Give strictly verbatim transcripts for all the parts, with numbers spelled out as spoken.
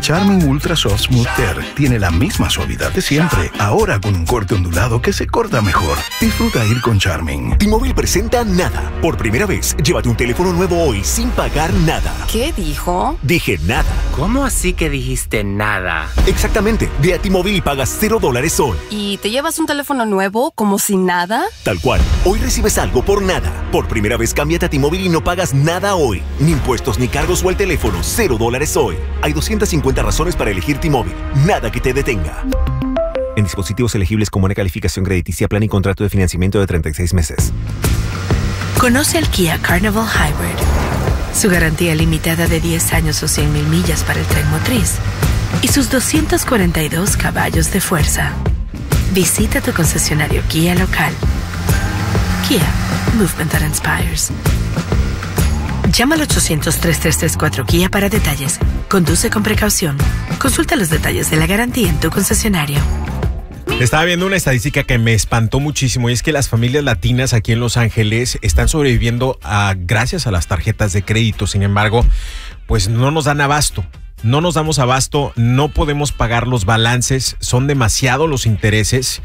Charmin Ultra Soft Smooth Tear tiene la misma suavidad de siempre, ahora con un corte ondulado que se corta mejor. Disfruta ir con Charmin. T-Mobile presenta Nada. Por primera vez, llévate un teléfono nuevo hoy sin pagar nada. ¿Qué dijo? Dije nada. ¿Cómo así que dijiste nada? Exactamente. Ve a T-Mobile y pagas cero dólares hoy. ¿Y te llevas un teléfono nuevo como si nada? Tal cual. Hoy recibes algo por nada. Por primera vez, cámbiate a T-Mobile y no pagas nada hoy. Ni impuestos, ni cargos o el teléfono. Cero dólares hoy. Hay doscientas cincuenta razones para elegir T-Mobile. Nada que te detenga. En dispositivos elegibles con buena calificación crediticia, plan y contrato de financiamiento de treinta y seis meses. Conoce el Kia Carnival Hybrid. Su garantía limitada de diez años o cien mil millas para el tren motriz. Y sus doscientos cuarenta y dos caballos de fuerza. Visita tu concesionario Kia local. Kia. Movement that inspires. Llama al ochocientos, tres tres tres, cuatro Kia para detalles. Conduce con precaución. Consulta los detalles de la garantía en tu concesionario. Estaba viendo una estadística que me espantó muchísimo y es que las familias latinas aquí en Los Ángeles están sobreviviendo a, gracias a las tarjetas de crédito. Sin embargo, pues no nos dan abasto. No nos damos abasto, no podemos pagar los balances, son demasiado los intereses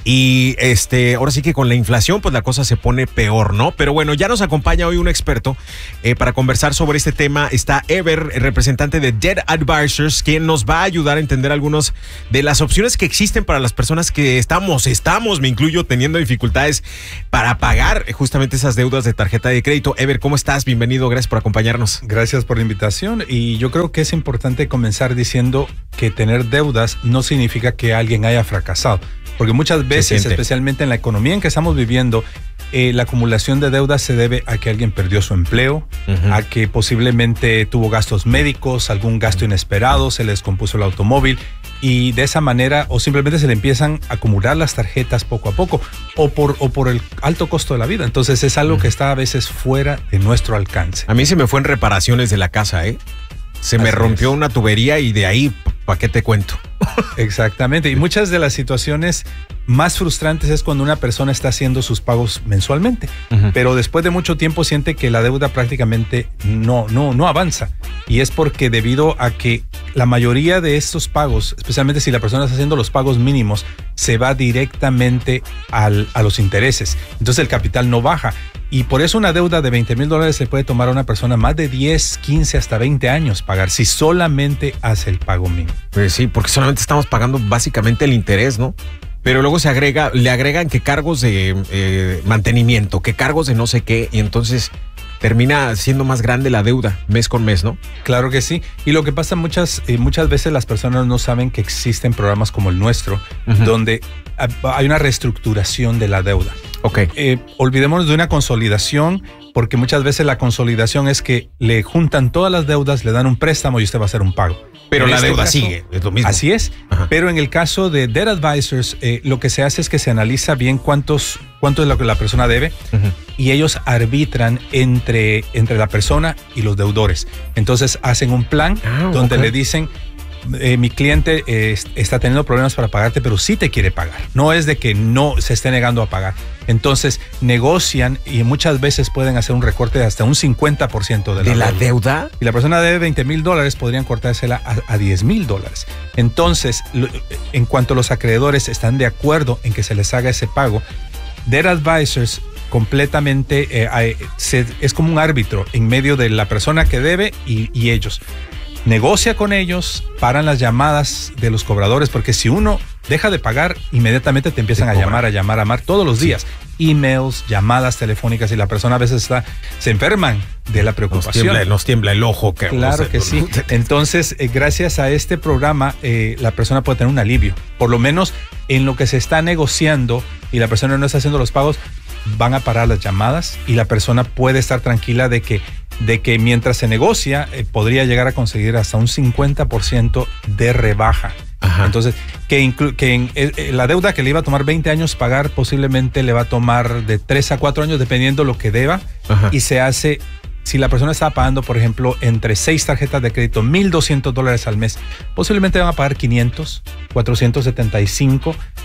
y este, ahora sí que con la inflación pues la cosa se pone peor, ¿no? Pero bueno, ya nos acompaña hoy un experto eh, para conversar sobre este tema. Está Ever, representante de Debt Advisors, quien nos va a ayudar a entender algunas de las opciones que existen para las personas que estamos, estamos, me incluyo, teniendo dificultades para pagar justamente esas deudas de tarjeta de crédito. Ever, ¿cómo estás? Bienvenido, gracias por acompañarnos. Gracias por la invitación y yo creo que es importante comenzar diciendo que tener deudas no significa que alguien haya fracasado, porque muchas veces, especialmente en la economía en que estamos viviendo, eh, la acumulación de deudas se debe a que alguien perdió su empleo, uh-huh. a que posiblemente tuvo gastos médicos, algún gasto inesperado, se le descompuso el automóvil y de esa manera o simplemente se le empiezan a acumular las tarjetas poco a poco o por, o por el alto costo de la vida. Entonces es algo uh-huh. que está a veces fuera de nuestro alcance. A mí se me fue en reparaciones de la casa, ¿eh? Se me Así rompió es. una tubería y de ahí, ¿para qué te cuento? Exactamente. Y muchas de las situaciones más frustrantes es cuando una persona está haciendo sus pagos mensualmente, uh-huh. pero después de mucho tiempo siente que la deuda prácticamente no, no, no avanza. Y es porque debido a que la mayoría de estos pagos, especialmente si la persona está haciendo los pagos mínimos, se va directamente al, a los intereses. Entonces el capital no baja. Y por eso una deuda de veinte mil dólares se puede tomar a una persona más de diez, quince, hasta veinte años pagar si solamente hace el pago mínimo. Pues sí, porque solamente estamos pagando básicamente el interés, ¿no? Pero luego se agrega, le agregan que cargos de eh, mantenimiento, que cargos de no sé qué, y entonces termina siendo más grande la deuda mes con mes, ¿no? Claro que sí. Y lo que pasa muchas, eh, muchas veces las personas no saben que existen programas como el nuestro, uh-huh. donde hay una reestructuración de la deuda. Ok. Eh, olvidémonos de una consolidación, porque muchas veces la consolidación es que le juntan todas las deudas, le dan un préstamo y usted va a hacer un pago. Pero en la este deuda caso, sigue, es lo mismo. Así es. Ajá. Pero en el caso de Debt Advisors, eh, lo que se hace es que se analiza bien cuántos, cuánto es lo que la persona debe uh-huh. y ellos arbitran entre, entre la persona y los deudores. Entonces hacen un plan ah, donde okay. le dicen, Eh, mi cliente eh, está teniendo problemas para pagarte, pero sí te quiere pagar. No es de que no se esté negando a pagar. Entonces negocian y muchas veces pueden hacer un recorte de hasta un cincuenta por ciento de la, ¿De la deuda. deuda. Y la persona debe veinte mil dólares, podrían cortársela a, a diez mil dólares. Entonces, lo, en cuanto los acreedores están de acuerdo en que se les haga ese pago, Debt Advisors completamente eh, eh, se, es como un árbitro en medio de la persona que debe y, y ellos. Negocia con ellos, paran las llamadas de los cobradores, porque si uno deja de pagar, inmediatamente te empiezan te a cobran. llamar, a llamar, a llamar todos los días. Sí. Emails, llamadas telefónicas, y la persona a veces está, se enferman de la preocupación. Nos tiembla, nos tiembla el ojo. Que claro no sé, que sí. Entonces, eh, gracias a este programa, eh, la persona puede tener un alivio. Por lo menos en lo que se está negociando y la persona no está haciendo los pagos, van a parar las llamadas y la persona puede estar tranquila de que de que mientras se negocia eh, podría llegar a conseguir hasta un cincuenta por ciento de rebaja. Ajá. Entonces, que, inclu- que en, eh, la deuda que le iba a tomar veinte años pagar, posiblemente le va a tomar de tres a cuatro años, dependiendo lo que deba. Ajá. Y se hace, si la persona está pagando, por ejemplo, entre seis tarjetas de crédito, mil doscientos dólares al mes, posiblemente van a pagar quinientos, cuatrocientos setenta y cinco.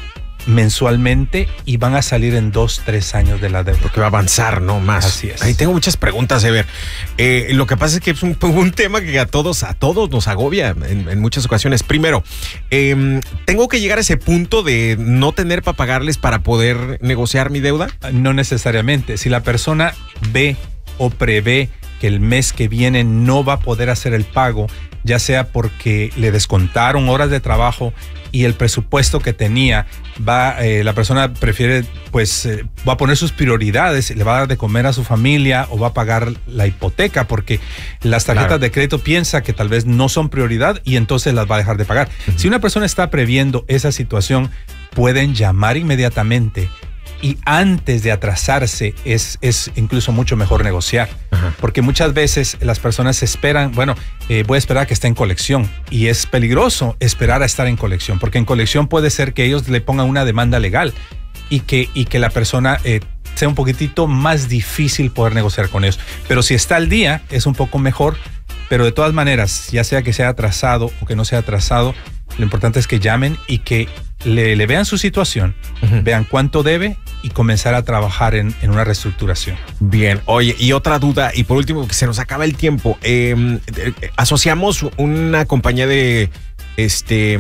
mensualmente y van a salir en dos, tres años de la deuda. Porque va a avanzar, ¿no? Más. Así es. Ahí tengo muchas preguntas, Ever. Eh, lo que pasa es que es un, un tema que a todos, a todos nos agobia en, en muchas ocasiones. Primero, eh, ¿tengo que llegar a ese punto de no tener para pagarles para poder negociar mi deuda? No necesariamente. Si la persona ve o prevé que el mes que viene no va a poder hacer el pago, ya sea porque le descontaron horas de trabajo y el presupuesto que tenía va, eh, la persona prefiere, pues, eh, va a poner sus prioridades, le va a dar de comer a su familia o va a pagar la hipoteca, porque las tarjetas claro. de crédito piensa que tal vez no son prioridad y entonces las va a dejar de pagar. Uh-huh. Si una persona está previendo esa situación, pueden llamar inmediatamente. Y antes de atrasarse es, es incluso mucho mejor negociar. Ajá. Porque muchas veces las personas esperan, bueno, eh, voy a esperar a que esté en colección. Y es peligroso esperar a estar en colección, porque en colección puede ser que ellos le pongan una demanda legal y que, y que la persona eh, sea un poquitito más difícil poder negociar con ellos. Pero si está al día, es un poco mejor. Pero de todas maneras, ya sea que sea atrasado o que no sea atrasado, lo importante es que llamen y que le, le vean su situación, uh-huh. vean cuánto debe y comenzar a trabajar en, en una reestructuración. Bien, oye, y otra duda, y por último, que se nos acaba el tiempo. Eh, eh, asociamos una compañía de, este,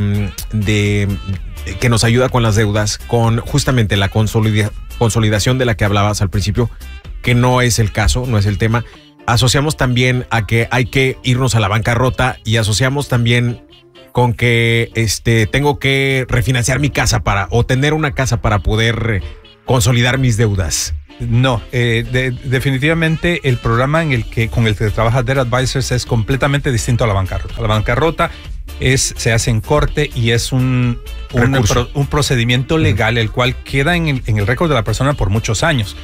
de, que nos ayuda con las deudas, con justamente la consolida, consolidación de la que hablabas al principio, que no es el caso, no es el tema. Asociamos también a que hay que irnos a la bancarrota y asociamos también con que este, tengo que refinanciar mi casa para, o tener una casa para poder consolidar mis deudas. No, eh, de, definitivamente el programa en el que, con el que trabaja Debt Advisors es completamente distinto a la bancarrota. La bancarrota es, se hace en corte y es un, un, pro, un procedimiento legal, uh-huh. el cual queda en el, en el récord de la persona por muchos años.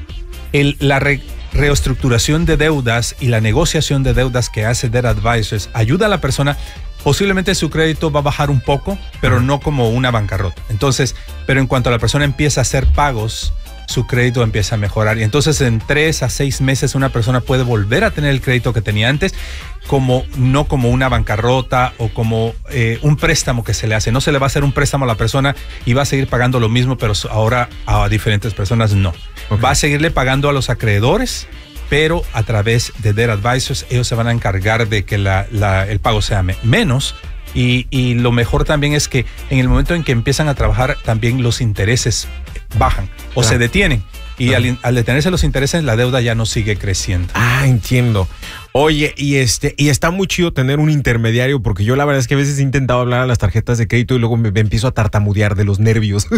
El, la re, reestructuración de deudas y la negociación de deudas que hace Debt Advisors ayuda a la persona. Posiblemente su crédito va a bajar un poco, pero uh-huh. no como una bancarrota. Entonces, pero en cuanto la persona empieza a hacer pagos, su crédito empieza a mejorar. Y entonces en tres a seis meses una persona puede volver a tener el crédito que tenía antes, como, no como una bancarrota o como eh, un préstamo que se le hace. No se le va a hacer un préstamo a la persona y va a seguir pagando lo mismo, pero ahora a diferentes personas no. Okay. Va a seguirle pagando a los acreedores, pero a través de Debt Advisors ellos se van a encargar de que la, la, el pago sea me, menos y, y lo mejor también es que en el momento en que empiezan a trabajar también los intereses bajan o claro. se detienen y claro. al, al detenerse los intereses la deuda ya no sigue creciendo. Ah, entiendo. Oye, y este y está muy chido tener un intermediario, porque yo la verdad es que a veces he intentado hablar a las tarjetas de crédito y luego me, me empiezo a tartamudear de los nervios.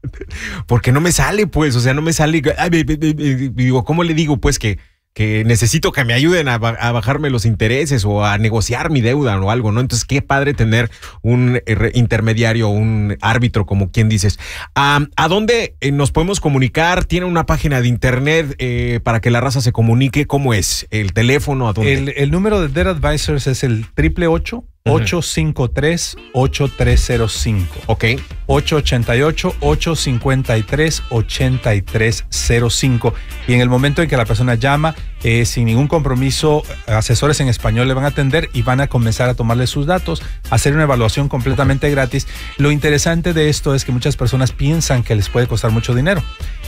Porque no me sale, pues, o sea, no me sale. Ay, me, me, me, digo, ¿cómo le digo, pues, que que necesito que me ayuden a, a bajarme los intereses o a negociar mi deuda o algo, ¿no? Entonces, qué padre tener un eh, intermediario, un árbitro, como quien dices. Um, ¿A dónde eh, nos podemos comunicar? ¿Tiene una página de internet eh, para que la raza se comunique? ¿Cómo es? ¿El teléfono? ¿A dónde? El, el número de Debt Advisors es el triple ocho, ocho cinco tres, ocho tres cero cinco. Ok. ocho ocho ocho, ocho cinco tres, ocho tres cero cinco. Y en el momento en que la persona llama, eh, sin ningún compromiso, asesores en español le van a atender y van a comenzar a tomarle sus datos, hacer una evaluación completamente gratis. Lo interesante de esto es que muchas personas piensan que les puede costar mucho dinero.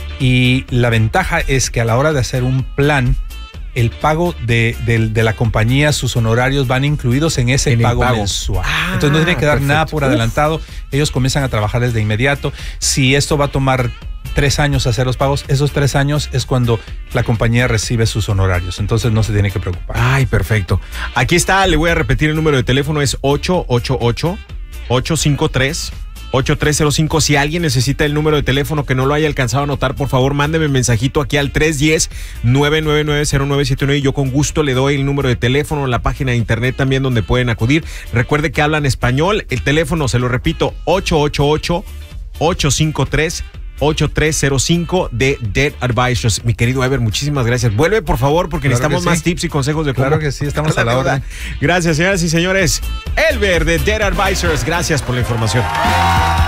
Y la ventaja es que a la hora de hacer un plan, el pago de, de, de la compañía, sus honorarios van incluidos en ese en pago, pago mensual. Ah, entonces no tienen que dar perfecto. Nada por adelantado. Uf. Ellos comienzan a trabajar desde inmediato. Si esto va a tomar tres años hacer los pagos, esos tres años es cuando la compañía recibe sus honorarios. Entonces no se tiene que preocupar. Ay, perfecto. Aquí está, le voy a repetir el número de teléfono, es ocho ocho ocho, ocho cinco tres, ocho tres cero cinco. Si alguien necesita el número de teléfono que no lo haya alcanzado a anotar, por favor, mándeme un mensajito aquí al tres uno cero, nueve nueve nueve, cero nueve siete nueve y yo con gusto le doy el número de teléfono, la página de internet también donde pueden acudir. Recuerde que hablan español. El teléfono, se lo repito, ocho ocho ocho, ocho cinco tres, ocho tres cero cinco de Debt Advisors. Mi querido Ever, muchísimas gracias. Vuelve, por favor, porque claro necesitamos sí. más tips y consejos de cómo. Claro que sí, estamos a la hora. Gracias, señoras y señores. Ever de Debt Advisors, gracias por la información.